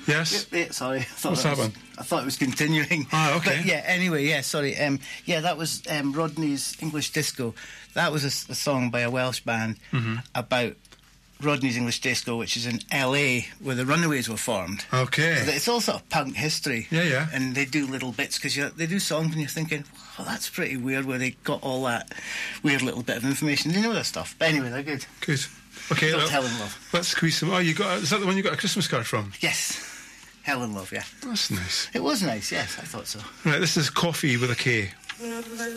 Yes. Sorry. What's that one? I thought it was continuing. Ah, okay. But yeah, anyway, yeah, sorry. That was Rodney's English Disco. That was a song by a Welsh band about Rodney's English Disco, which is in LA, where the Runaways were formed. Okay. It's all sort of punk history. Yeah, yeah. And they do little bits, because they do songs and you're thinking, well, that's pretty weird, where they got all that weird little bit of information. They know that stuff. But anyway, they're good. Good. Okay, Not Helen Love. Let's squeeze some. Oh, is that the one you got a Christmas card from? Yes. Helen Love, yeah. That's nice. It was nice, yes, I thought so. Right, this is Coffee with a K.